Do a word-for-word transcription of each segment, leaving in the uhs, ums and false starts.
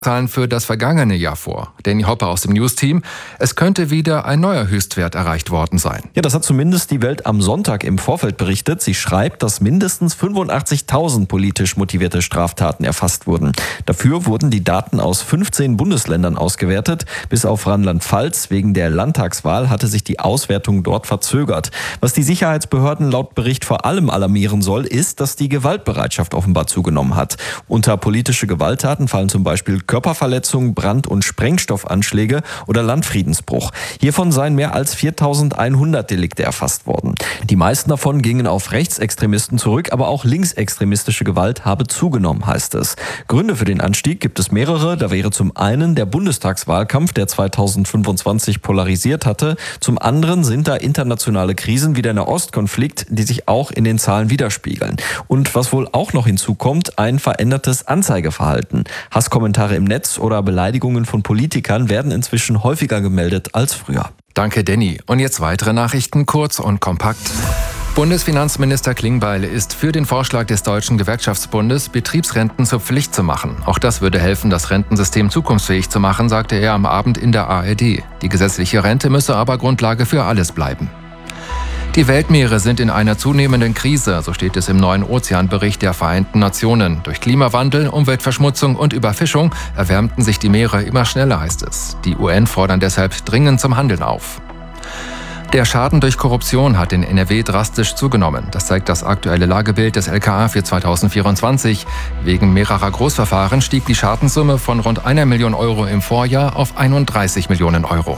Zahlen für das vergangene Jahr vor. Danny Hopper aus dem News-Team. Es könnte wieder ein neuer Höchstwert erreicht worden sein. Ja, das hat zumindest die Welt am Sonntag im Vorfeld berichtet. Sie schreibt, dass mindestens fünfundachtzigtausend politisch motivierte Straftaten erfasst wurden. Dafür wurden die Daten aus fünfzehn Bundesländern ausgewertet. Bis auf Rheinland-Pfalz wegen der Landtagswahl hatte sich die Auswertung dort verzögert. Was die Sicherheitsbehörden laut Bericht vor allem alarmieren soll, ist, dass die Gewaltbereitschaft offenbar zugenommen hat. Unter politische Gewalttaten fallen zum Beispiel Körperverletzung, Brand- und Sprengstoffanschläge oder Landfriedensbruch. Hiervon seien mehr als viertausendeinhundert Delikte erfasst worden. Die meisten davon gingen auf Rechtsextremisten zurück, aber auch linksextremistische Gewalt habe zugenommen, heißt es. Gründe für den Anstieg gibt es mehrere. Da wäre zum einen der Bundestagswahlkampf, der zweitausendfünfundzwanzig polarisiert hatte. Zum anderen sind da internationale Krisen wie der Nahostkonflikt, die sich auch in den Zahlen widerspiegeln. Und was wohl auch noch hinzukommt, ein verändertes Anzeigeverhalten. Hasskommentare im Netz oder Beleidigungen von Politikern werden inzwischen häufiger gemeldet als früher. Danke, Danny. Und jetzt weitere Nachrichten, kurz und kompakt. Bundesfinanzminister Klingbeil ist für den Vorschlag des Deutschen Gewerkschaftsbundes, Betriebsrenten zur Pflicht zu machen. Auch das würde helfen, das Rentensystem zukunftsfähig zu machen, sagte er am Abend in der A R D. Die gesetzliche Rente müsse aber Grundlage für alles bleiben. Die Weltmeere sind in einer zunehmenden Krise, so steht es im neuen Ozeanbericht der Vereinten Nationen. Durch Klimawandel, Umweltverschmutzung und Überfischung erwärmten sich die Meere immer schneller, heißt es. Die U N fordern deshalb dringend zum Handeln auf. Der Schaden durch Korruption hat in N R W drastisch zugenommen. Das zeigt das aktuelle Lagebild des L K A für zweitausendvierundzwanzig. Wegen mehrerer Großverfahren stieg die Schadenssumme von rund einer Million Euro im Vorjahr auf einunddreißig Millionen Euro.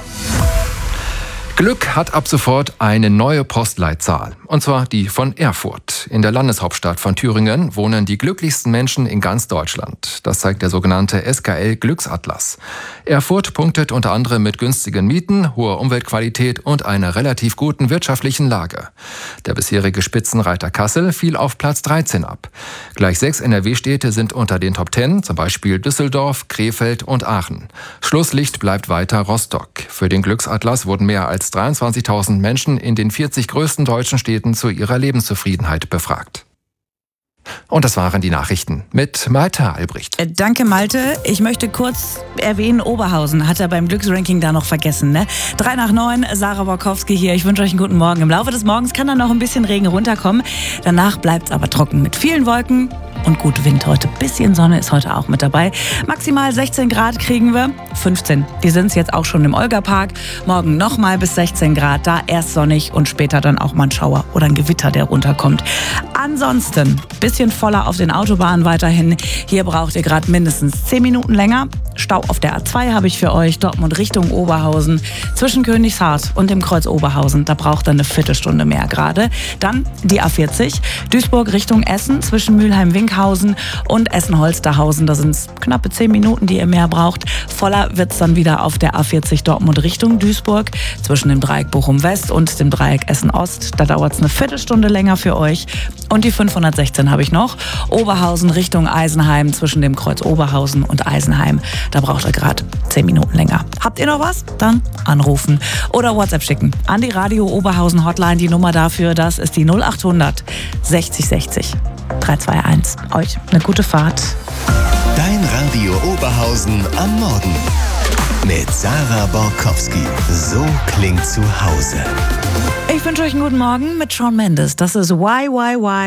Glück hat ab sofort eine neue Postleitzahl, und zwar die von Erfurt. In der Landeshauptstadt von Thüringen wohnen die glücklichsten Menschen in ganz Deutschland. Das zeigt der sogenannte S K L-Glücksatlas. Erfurt punktet unter anderem mit günstigen Mieten, hoher Umweltqualität und einer relativ guten wirtschaftlichen Lage. Der bisherige Spitzenreiter Kassel fiel auf Platz dreizehn ab. Gleich sechs N R W-Städte sind unter den Top zehn, zum Beispiel Düsseldorf, Krefeld und Aachen. Schlusslicht bleibt weiter Rostock. Für den Glücksatlas wurden mehr als dreiundzwanzigtausend Menschen in den vierzig größten deutschen Städten zu ihrer Lebenszufriedenheit befragt. Und das waren die Nachrichten mit Malte Albrecht. Äh, danke, Malte. Ich möchte kurz erwähnen, Oberhausen hat er beim Glücksranking da noch vergessen. Ne? Drei nach neun, Sarah Borkowski hier. Ich wünsche euch einen guten Morgen. Im Laufe des Morgens kann dann noch ein bisschen Regen runterkommen. Danach bleibt es aber trocken mit vielen Wolken und gut Wind heute. Bisschen Sonne ist heute auch mit dabei. Maximal sechzehn Grad kriegen wir. fünfzehn. Die sind es jetzt auch schon im Olga-Park. Morgen nochmal bis sechzehn Grad. Da erst sonnig und später dann auch mal ein Schauer oder ein Gewitter, der runterkommt. Ansonsten bisschen voller auf den Autobahnen weiterhin. Hier braucht ihr gerade mindestens zehn Minuten länger. Stau auf der A zwei habe ich für euch. Dortmund Richtung Oberhausen. Zwischen Königshardt und dem Kreuz Oberhausen. Da braucht ihr eine Viertelstunde mehr gerade. Dann die A vierzig. Duisburg Richtung Essen. Zwischen Mülheim-Winkhausen und Essen-Holsterhausen. Da sind es knappe zehn Minuten, die ihr mehr braucht. Voller wird es dann wieder auf der A vierzig Dortmund Richtung Duisburg. Zwischen dem Dreieck Bochum West und dem Dreieck Essen Ost. Da dauert es eine Viertelstunde länger für euch. Und die fünfhundertsechzehn habe ich noch. Oberhausen Richtung Eisenheim. Zwischen dem Kreuz Oberhausen und Eisenheim. Da braucht ihr gerade zehn Minuten länger. Habt ihr noch was? Dann anrufen oder WhatsApp schicken an die Radio Oberhausen Hotline. Die Nummer dafür, das ist die null achthundert sechzig sechzig drei zwei eins. Euch eine gute Fahrt. Dein Radio Oberhausen am Morgen mit Sarah Borkowski. So klingt zu Hause. Ich wünsche euch einen guten Morgen mit Shawn Mendes. Das ist Why, Why, Why.